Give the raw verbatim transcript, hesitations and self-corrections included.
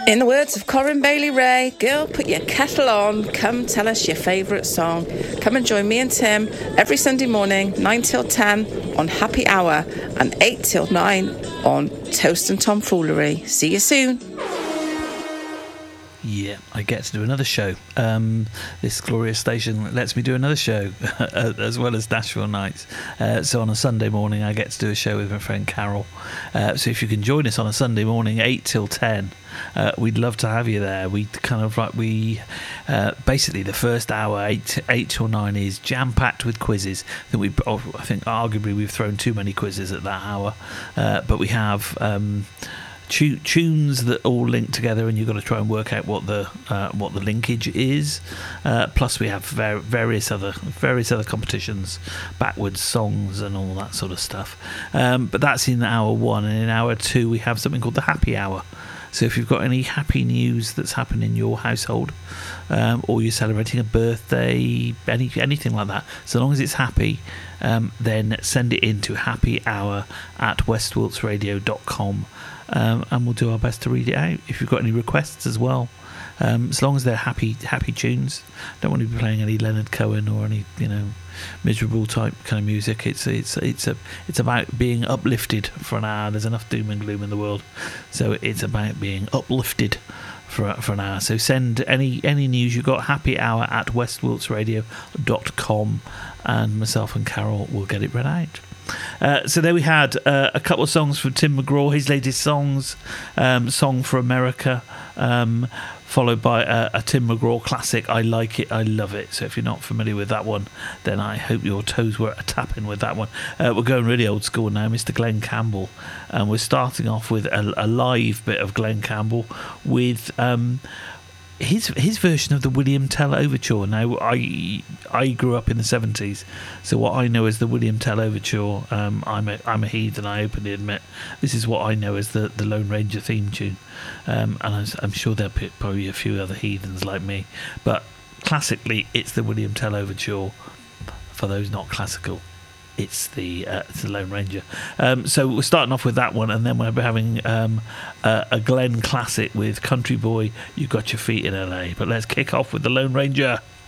In the words of Corinne Bailey Ray, girl, put your kettle on, come tell us your favourite song. Come and join me and Tim every Sunday morning, nine till ten on Happy Hour and eight till nine on Toast and Tomfoolery. See you soon. Yeah, I get to do another show. Um, this glorious station lets me do another show as well as Nashville Nights. Uh, so on a Sunday morning, I get to do a show with my friend Carol. Uh, so if you can join us on a Sunday morning, eight till ten, uh, we'd love to have you there. We kind of like we uh, basically the first hour, eight eight till nine, is jam packed with quizzes. That we, oh, I think, arguably we've thrown too many quizzes at that hour, uh, but we have. Um, tunes that all link together, and you've got to try and work out what the uh, what the linkage is. Uh, plus, we have ver- various other various other competitions, backwards songs, and all that sort of stuff. Um, but that's in hour one, and in hour two, we have something called the Happy Hour. So if you've got any happy news that's happened in your household, um, or you're celebrating a birthday, any anything like that, so long as it's happy, um, then send it in to happy hour at westwilts radio dot com. Um, and we'll do our best to read it out. If you've got any requests as well, um, as long as they're happy, happy tunes. Don't want to be playing any Leonard Cohen or any, you know, miserable type kind of music. It's it's it's a it's about being uplifted for an hour. There's enough doom and gloom in the world, so it's about being uplifted for for an hour. So send any any news you got. Happy hour at westwilts radio dot com, and myself and Carol will get it read out. Uh, so there we had uh, a couple of songs from Tim McGraw, his latest songs, um, Song for America, um, followed by a, a Tim McGraw classic, I Like It, I Love It. So if you're not familiar with that one, then I hope your toes were a-tapping with that one. Uh, we're going really old school now, Mister Glenn Campbell, and we're starting off with a, a live bit of Glenn Campbell with... Um, His his version of the William Tell Overture. Now, I I grew up in the seventies, so what I know as the William Tell Overture, um, I'm a I'm a heathen, I openly admit. This is what I know as the, the Lone Ranger theme tune, um, and I'm, I'm sure there'll be probably a few other heathens like me, but classically, it's the William Tell Overture. For those not classical, it's the uh, it's the Lone Ranger. Um, so we're starting off with that one, and then we'll be having um, a, a Glenn classic with Country Boy, You Got Your Feet in L A. But let's kick off with the Lone Ranger.